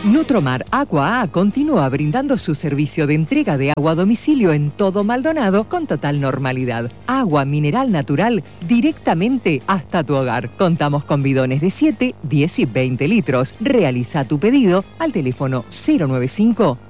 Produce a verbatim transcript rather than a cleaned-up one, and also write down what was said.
Nutromar Agua A continúa brindando su servicio de entrega de agua a domicilio en todo Maldonado con total normalidad. Agua mineral natural directamente hasta tu hogar. Contamos con bidones de siete, diez y veinte litros. Realiza tu pedido al teléfono cero noventa y cinco,